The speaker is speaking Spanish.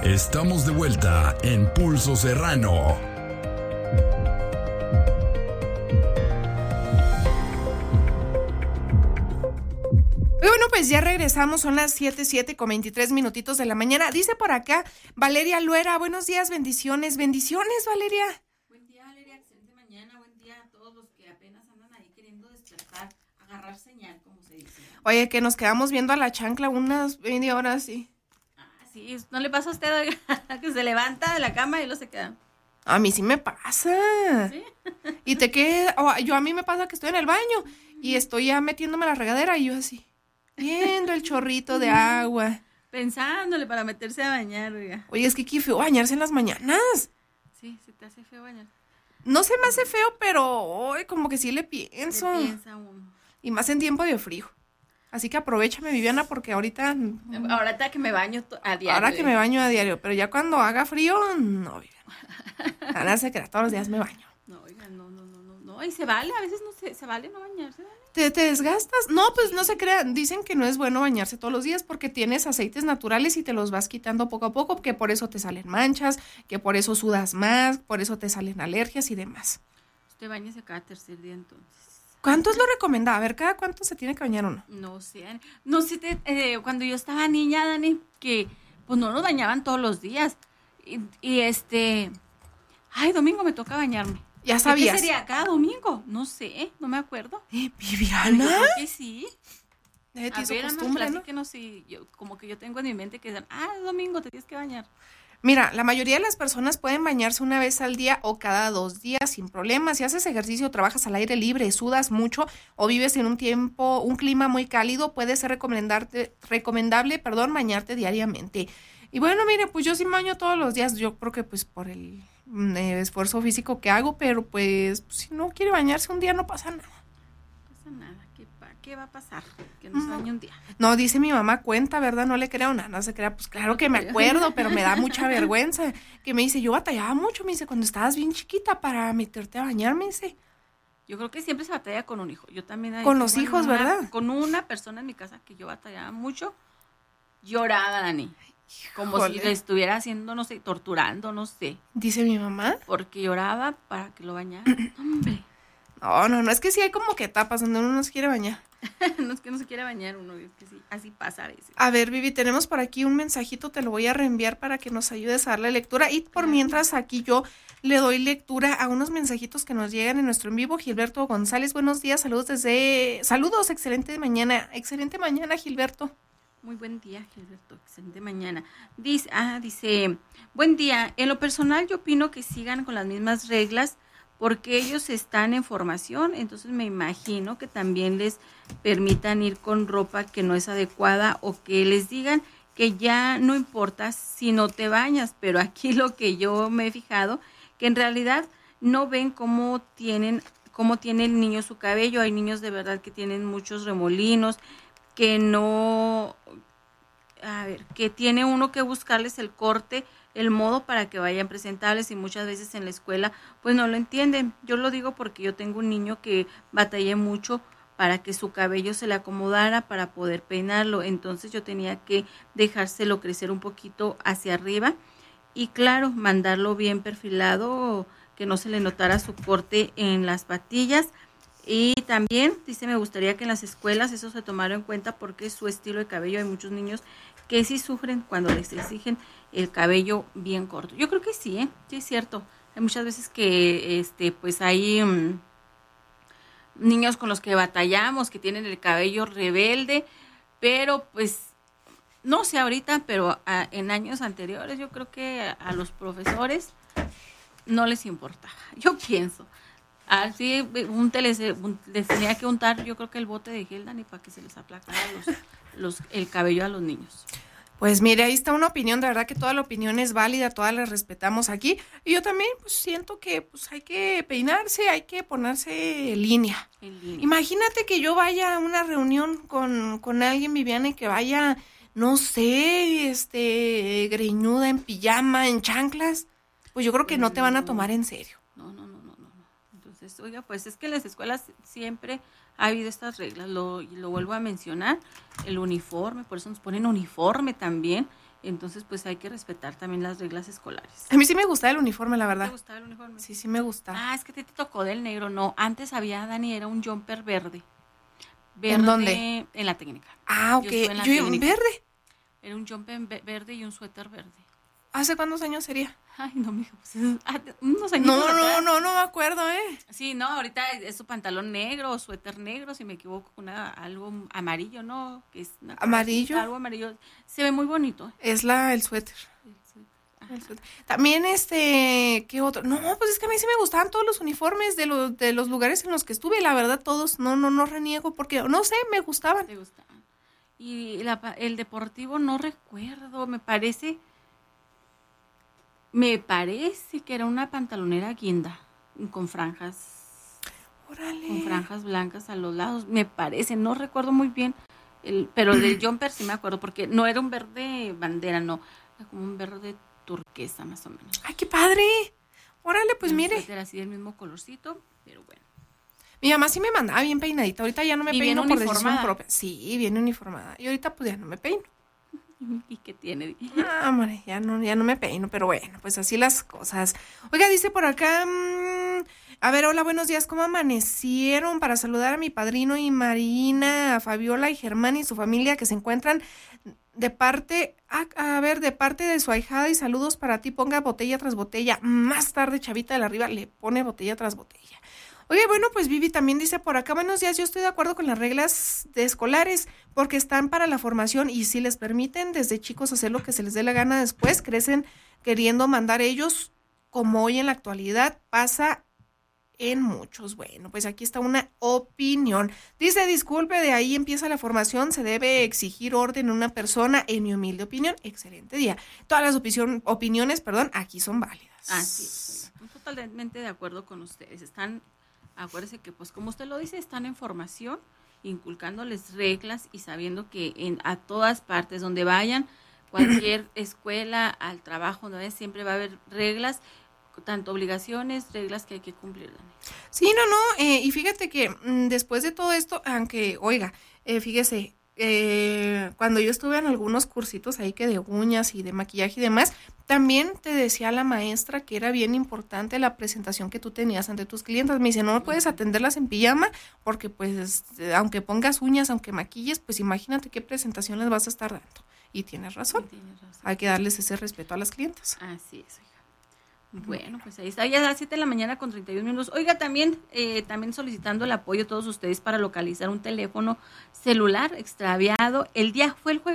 Estamos de vuelta en Pulso Serrano. Bueno, pues ya regresamos, son las 7 con 23 minutitos de la mañana. Dice por acá Valeria Luera, buenos días, bendiciones, Valeria. Buen día, Valeria, excelente mañana, buen día a todos los que apenas andan ahí queriendo despertar, agarrar señal, como se dice. Oye, que nos quedamos viendo a la chancla unas media hora así. Sí, ¿no le pasa a usted, oiga, que se levanta de la cama y luego se queda? A mí sí me pasa. ¿Sí? Y a mí me pasa que estoy en el baño y estoy ya metiéndome a la regadera y yo así, viendo el chorrito de agua. Pensándole para meterse a bañar, oiga. Oye, es que qué feo bañarse en las mañanas. Sí, se te hace feo bañar. No se me hace feo, pero hoy como que sí le pienso. Le piensa uno. Y más en tiempo de frío. Así que aprovechame, Viviana, porque ahorita que me baño a diario. Ahora que me baño a diario, pero ya cuando haga frío, no, Viviana. Nada se crea, todos los días me baño. No, oiga, no, y se vale, a veces no se vale no bañarse, ¿vale? ¿Te desgastas? No, pues no se crean. Dicen que no es bueno bañarse todos los días porque tienes aceites naturales y te los vas quitando poco a poco, que por eso te salen manchas, que por eso sudas más, por eso te salen alergias y demás. Usted bañese cada tercer día entonces. ¿Cuánto es lo recomendado? A ver, ¿cada cuánto se tiene que bañar uno? No sé, cuando yo estaba niña, Dani, que pues no nos bañaban todos los días. Domingo me toca bañarme. ¿Ya sabías? ¿Qué sería? ¿Cada domingo? No sé, no me acuerdo. ¿Viviana? Yo creo que sí. A ver, costumbre, ¿no? Como que yo tengo en mi mente que dicen, domingo te tienes que bañar. Mira, la mayoría de las personas pueden bañarse una vez al día o cada 2 días sin problemas. Si haces ejercicio, trabajas al aire libre, sudas mucho o vives en un clima muy cálido, puede ser recomendable, bañarte diariamente. Y bueno, mire, pues yo sí me baño todos los días, yo creo que pues por el esfuerzo físico que hago, pero pues si no quiere bañarse un día no pasa nada. No pasa nada, ¿qué va a pasar? Que no se bañe un día. No, dice mi mamá, cuenta, ¿verdad? No le creo nada, no se crea, pues claro que me acuerdo, pero me da mucha vergüenza. Que me dice, yo batallaba mucho, me dice, cuando estabas bien chiquita para meterte a bañar, me dice. Yo creo que siempre se batalla con un hijo. Yo también. Con los hijos, ¿verdad? Con una persona en mi casa que yo batallaba mucho, lloraba, Dani. Como Híjole. si le estuviera haciendo, no sé, torturando, no sé. Dice mi mamá. Porque lloraba para que lo bañara. Hombre. No, es que sí hay como que etapas donde uno no se quiere bañar. No es que no se quiera bañar uno, es que sí, así pasa a veces. A ver, Vivi, tenemos por aquí un mensajito, te lo voy a reenviar para que nos ayudes a darle lectura. Y por mientras aquí yo le doy lectura a unos mensajitos que nos llegan en nuestro en vivo. Gilberto González, buenos días, saludos, excelente mañana, Gilberto. Muy buen día, Gilberto, excelente mañana. Dice, buen día, en lo personal yo opino que sigan con las mismas reglas porque ellos están en formación, entonces me imagino que también les permitan ir con ropa que no es adecuada o que les digan que ya no importa si no te bañas, pero aquí lo que yo me he fijado, que en realidad no ven cómo tiene el niño su cabello. Hay niños de verdad que tienen muchos remolinos, que tiene uno que buscarles el corte, el modo para que vayan presentables, y muchas veces en la escuela pues no lo entienden. Yo lo digo porque yo tengo un niño que batallé mucho para que su cabello se le acomodara para poder peinarlo, entonces yo tenía que dejárselo crecer un poquito hacia arriba y claro, mandarlo bien perfilado, que no se le notara su corte en las patillas. Y también, dice, me gustaría que en las escuelas eso se tomara en cuenta porque es su estilo de cabello. Hay muchos niños que sí sufren cuando les exigen el cabello bien corto. Yo creo que sí, sí es cierto. Hay muchas veces que pues hay niños con los que batallamos, que tienen el cabello rebelde, pero pues no sé ahorita, pero en años anteriores yo creo que a los profesores no les importaba. Yo pienso. Así les tenía que untar, yo creo que el bote de gel, Dani, para que se les aplacara el cabello a los niños. Pues mire, ahí está una opinión, de verdad que toda la opinión es válida, todas las respetamos aquí. Y yo también pues siento que pues hay que peinarse, hay que ponerse en línea. Imagínate que yo vaya a una reunión con alguien, Viviana, y que vaya, no sé, greñuda, en pijama, en chanclas. Pues yo creo que no te van a tomar en serio. No. Entonces, oiga, pues es que en las escuelas siempre ha habido estas reglas, lo vuelvo a mencionar, el uniforme, por eso nos ponen uniforme también, Entonces, pues hay que respetar también las reglas escolares. A mí sí me gustaba el uniforme, la ¿Te verdad. gustaba el uniforme? Sí, sí me gusta. Ah, es que te tocó del negro. No, antes había, Dani, era un jumper verde. ¿En dónde? En la técnica. Ah, ok. Yo estuve en la Yo técnica. verde. Era un jumper verde y un suéter verde. ¿Hace cuántos años sería? Ay, no, mijo, pues unos años. No me acuerdo, Sí, no, ahorita es su pantalón negro o suéter negro, si me equivoco, algo amarillo, ¿no? Que es ¿Amarillo? Algo amarillo. Se ve muy bonito. Es el suéter. El suéter. También ¿qué otro? No, pues es que a mí sí me gustaban todos los uniformes de los lugares en los que estuve, la verdad todos, no reniego porque, no sé, me gustaban. ¿Te gustaban? Y el deportivo no recuerdo, me parece que era una pantalonera guinda con franjas. Órale. Con franjas blancas a los lados, me parece, no recuerdo muy bien, pero el del jumper sí me acuerdo, porque no era un verde bandera, no, era como un verde turquesa más o menos. ¡Ay, qué padre! Órale, pues mire. Era así del mismo colorcito, pero bueno. Mi mamá sí me mandaba bien peinadita, ahorita ya no me peino por decisión uniformada. propia. Sí, bien uniformada. Y ahorita pues ya no me peino. ¿Y qué tiene? Ah, hombre, ya no me peino, pero bueno, pues así las cosas. Oiga, dice por acá, a ver, hola, buenos días, ¿cómo amanecieron? Para saludar a mi padrino y Marina, a Fabiola y Germán y su familia que se encuentran de parte de su ahijada y saludos para ti, ponga botella tras botella. Más tarde, Chavita de la Riva le pone botella tras botella. Oye, bueno, pues Vivi también dice por acá, buenos días, yo estoy de acuerdo con las reglas de escolares porque están para la formación y si les permiten desde chicos hacer lo que se les dé la gana después, crecen queriendo mandar ellos, como hoy en la actualidad pasa en muchos. Bueno, pues aquí está una opinión. Dice, disculpe, de ahí empieza la formación, se debe exigir orden en una persona, en mi humilde opinión. Excelente día. Todas las opiniones, aquí son válidas. Así es, estoy totalmente de acuerdo con ustedes. Acuérdense que, pues como usted lo dice, están en formación, inculcándoles reglas y sabiendo que a todas partes donde vayan, cualquier escuela, al trabajo, donde vayan, siempre va a haber reglas, tanto obligaciones, reglas que hay que cumplir, Dani. Sí, y fíjate que después de todo esto, aunque, oiga, fíjese, cuando yo estuve en algunos cursitos ahí que de uñas y de maquillaje y demás, también te decía la maestra que era bien importante la presentación que tú tenías ante tus clientes. Me dice, no puedes atenderlas en pijama porque pues aunque pongas uñas, aunque maquilles, pues imagínate qué presentación les vas a estar dando. Y tienes razón. Hay que darles ese respeto a las clientas. Así es, oiga. Bueno, pues ahí está, ya a las 7 de la mañana con 31 minutos. Oiga, también solicitando el apoyo de todos ustedes para localizar un teléfono celular extraviado. Fue el jueves